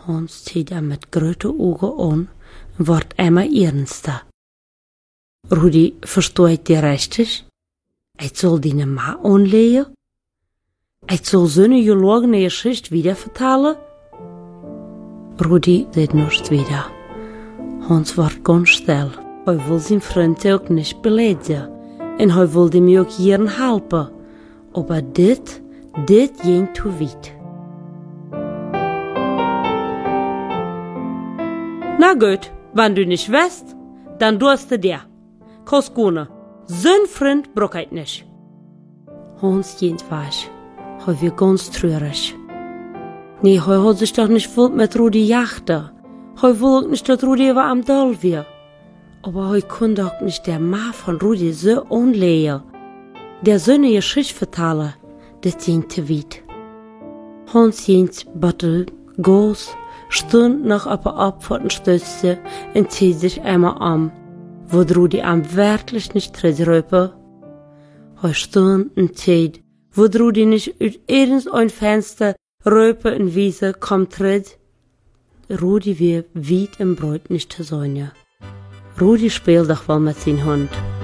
Hans ziet hem met grote ogen aan en wordt immer ernster. Rudi, versteht dir richtig? Ich soll die Ma anlegen? Ich soll so eine gelogene Geschichte wieder vertellen? Rudi sagt nichts wieder. Hans wird ganz still. Er will sein Freund auch nicht beleidigen. Und er will ihm auch hier helfen. Aber dit ging zu weit. Na gut, wenn du nicht weißt, dann tust du dir. Koskone, sein Freund braucht ich nicht. Hans geht weg. Er wird ganz traurig. Nee, er hat sich doch nicht wohl mit Rudi jachten. Er will auch nicht, dass Rudi über am Doll wird. Aber er kann doch nicht der Mann von Rudi so anlegen. Der so eine Geschichte vertellen, das ging zu weit. Hans geht Bottle, Gas, stund noch ab vor den Stöße und zieht sich einmal an, wo Rudi am wirklich nicht tritt rüber. Er stund und zieht, wo Rudi nicht aus irgendein Fenster rüber in Wiese kommt tritt. Rudi wird weit im Brot nicht zu sein. Rudi spielt doch wohl mit seinem Hund.